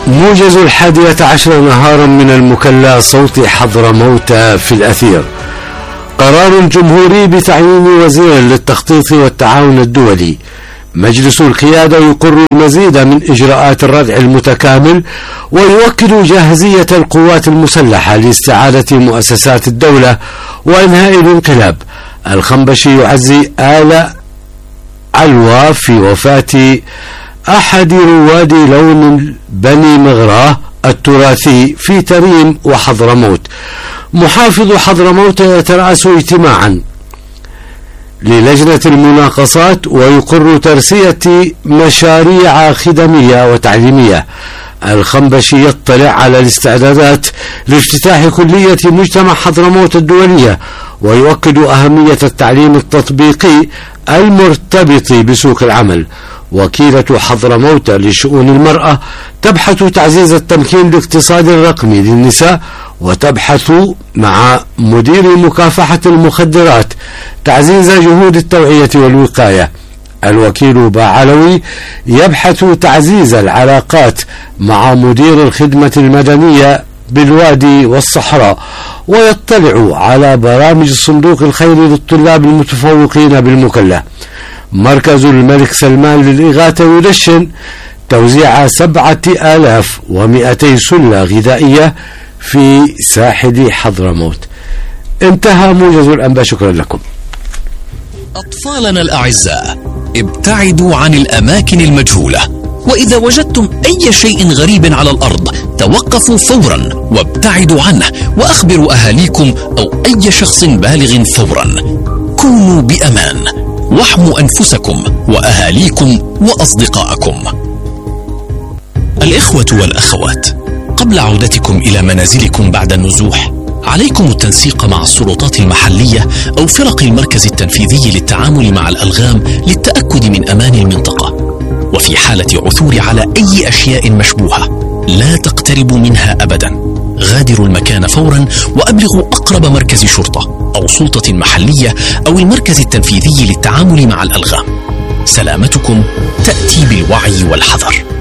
موجز 11 نهارا من المكلا صوت حضرموت في الأثير. قرار جمهوري بتعيين وزير للتخطيط والتعاون الدولي. مجلس القيادة يقر المزيد من إجراءات الردع المتكامل ويؤكد جاهزية القوات المسلحة لاستعادة مؤسسات الدولة وإنهاء الانقلاب. الخنبشي يعزي آل علوى في وفاة أحد رواد لون بني مغراه التراثي في تريم وحضرموت. محافظ حضرموت يترأس اجتماعا للجنة المناقصات ويقر ترسية مشاريع خدمية وتعليمية. الخنبشي يطلع على الاستعدادات لافتتاح كلية مجتمع حضرموت الدولية ويؤكد أهمية التعليم التطبيقي المرتبط بسوق العمل. وكيلة حضرموت لشؤون المرأة تبحث تعزيز التمكين الاقتصادي الرقمي للنساء وتبحث مع مدير مكافحة المخدرات تعزيز جهود التوعية والوقاية. الوكيل باعلوي يبحث تعزيز العلاقات مع مدير الخدمة المدنية بالوادي والصحراء ويطلع على برامج الصندوق الخيري للطلاب المتفوقين بالمكلا. مركز الملك سلمان للإغاثة يدشن توزيع 7200 سلة غذائية في ساحل حضرموت. انتهى موجز الأنباء. شكرا لكم. أطفالنا الأعزاء، ابتعدوا عن الأماكن المجهولة، وإذا وجدتم أي شيء غريب على الأرض توقفوا فورا وابتعدوا عنه وأخبروا أهاليكم أو أي شخص بالغ فورا. كونوا بأمان واحموا أنفسكم وأهاليكم وأصدقائكم. الإخوة والأخوات، قبل عودتكم إلى منازلكم بعد النزوح عليكم التنسيق مع السلطات المحلية أو فرق المركز التنفيذي للتعامل مع الألغام للتأكد من أمان المنطقة. وفي حالة عثور على أي أشياء مشبوهة لا تقتربوا منها أبدا. غادروا المكان فورا وأبلغوا أقرب مركز شرطة أو سلطة محلية أو المركز التنفيذي للتعامل مع الألغام. سلامتكم تأتي بالوعي والحذر.